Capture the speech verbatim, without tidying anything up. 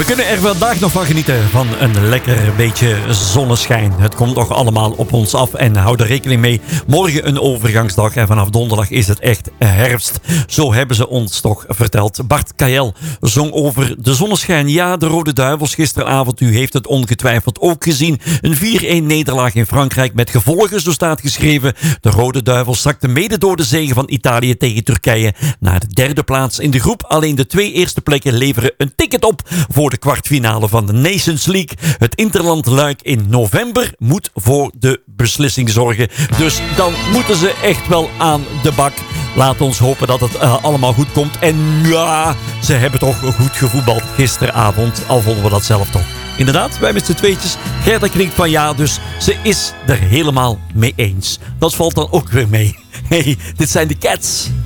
We kunnen er vandaag nog van genieten van een lekker beetje zonneschijn. Het komt nog allemaal op ons af en hou er rekening mee. Morgen een overgangsdag en vanaf donderdag is het echt herfst. Zo hebben ze ons toch verteld. Bart Kael zong over de zonneschijn. Ja, de Rode Duivels gisteravond, u heeft het ongetwijfeld ook gezien. Een vier-een nederlaag in Frankrijk met gevolgen, zo staat geschreven. De Rode Duivels zakten mede door de zege van Italië tegen Turkije naar de derde plaats in de groep. Alleen de twee eerste plekken leveren een ticket op voor de kwartfinale van de Nations League. Het Interland Luik in november moet voor de beslissing zorgen. Dus dan moeten ze echt wel aan de bak. Laat ons hopen dat het uh, allemaal goed komt. En ja, ze hebben toch goed gevoetbald gisteravond. Al vonden we dat zelf toch. Inderdaad, wij met z'n tweetjes. Gerda knikt van ja, dus ze is er helemaal mee eens. Dat valt dan ook weer mee. Hey, dit zijn de Cats.